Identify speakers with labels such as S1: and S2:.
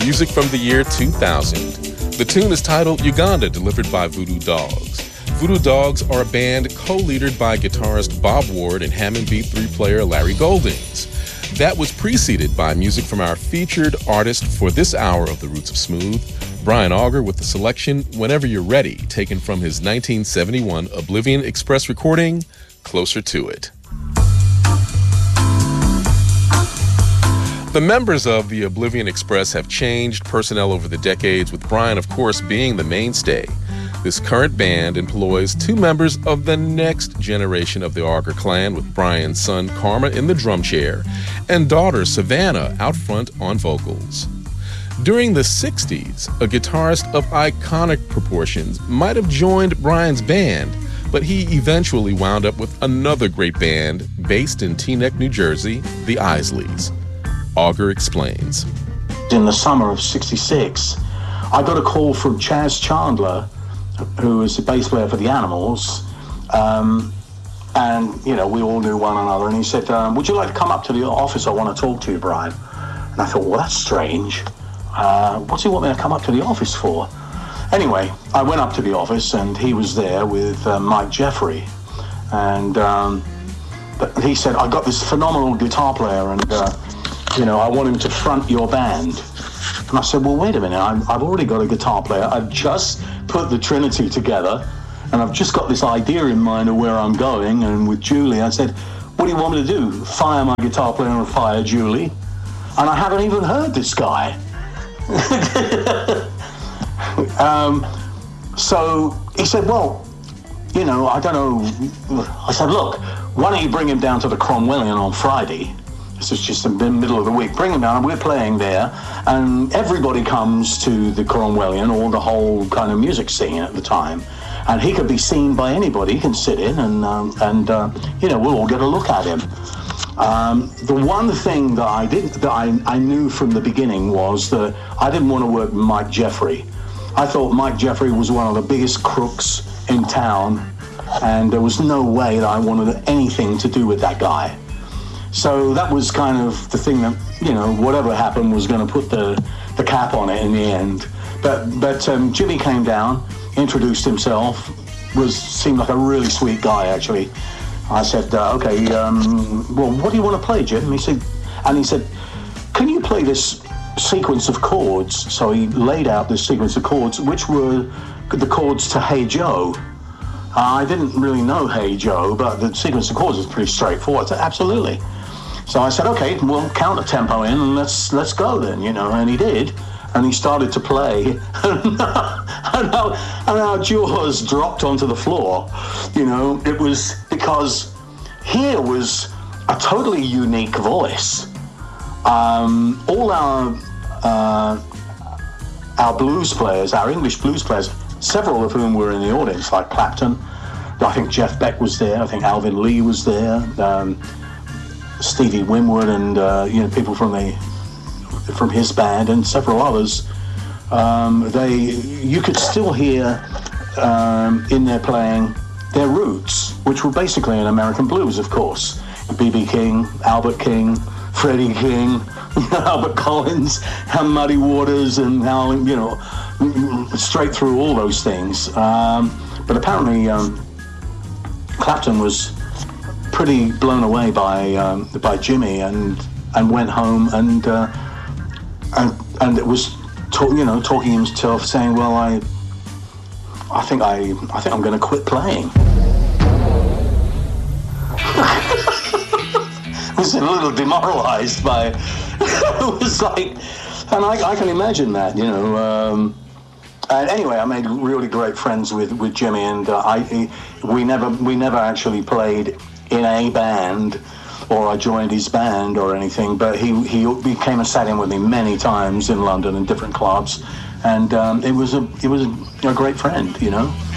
S1: music from the year 2000. The tune is titled Uganda, delivered by Voodoo Dogs. Voodoo Dogs are a band co-leadered by guitarist Bob Ward and Hammond B3 player Larry Goldings. That was preceded by music from our featured artist for this hour of The Roots of Smooth, Brian Auger, with the selection Whenever You're Ready, taken from his 1971 Oblivion Express recording, Closer to It. The members of the Oblivion Express have changed personnel over the decades, with Brian, of course, being the mainstay. This current band employs two members of the next generation of the Auger clan, with Brian's son Karma in the drum chair and daughter Savannah out front on vocals. During the 60s, a guitarist of iconic proportions might have joined Brian's band, but he eventually wound up with another great band based in Teaneck, New Jersey, the Isleys. Auger explains.
S2: In the summer of '66, I got a call from Chaz Chandler, who is the bass player for the Animals, and, you know, we all knew one another, and he said, would you like to come up to the office? I want to talk to you, Brian. And I thought, well, that's strange. What's he want me to come up to the office for? Anyway, I went up to the office, and he was there with Mike Jeffrey, and he said, I got this phenomenal guitar player, and you know, I want him to front your band. And I said, well, wait a minute, I've already got a guitar player. I've just put the Trinity together, and I've just got this idea in mind of where I'm going. And with Julie, I said, what do you want me to do? Fire my guitar player or fire Julie? And I haven't even heard this guy. So he said, well, you know, I don't know. I said, look, why don't you bring him down to the Cromwellian on Friday? This is just in the middle of the week. Bring him down, and we're playing there, and everybody comes to the Cromwellian, or the whole kind of music scene at the time, and he could be seen by anybody. He can sit in, and you know, we'll all get a look at him. The one thing that I knew from the beginning was that I didn't want to work with Mike Jeffrey. I thought Mike Jeffrey was one of the biggest crooks in town, and there was no way that I wanted anything to do with that guy. So that was kind of the thing that, you know, whatever happened was going to put the cap on it in the end. But Jimmy came down, introduced himself, seemed like a really sweet guy, actually. I said, okay, well, what do you want to play, Jim? He said, can you play this sequence of chords? So he laid out this sequence of chords, which were the chords to Hey Joe. I didn't really know Hey Joe, but the sequence of chords was pretty straightforward. I said, absolutely. So I said, okay, we'll count the tempo in and let's go then, you know, and he did. And he started to play, and our jaws dropped onto the floor. You know, it was because here was a totally unique voice. All our blues players, our English blues players, several of whom were in the audience, like Clapton. I think Jeff Beck was there. I think Alvin Lee was there. Stevie Winwood, and you know, people from his band and several others. You could still hear in their playing their roots, which were basically in American blues, of course. B.B. King, Albert King, Freddie King, Albert Collins, and Muddy Waters, and Howling, you know, straight through all those things. But apparently Clapton was pretty blown away by Jimmy, and went home, and it was talking himself, saying, well, I think I'm going to quit playing. I was a little demoralized by it was like, and I can imagine that, you know. And anyway, I made really great friends with Jimmy, and we never actually played in a band, or I joined his band or anything. But he came and sat in with me many times in London in different clubs, and it was a great friend, you know.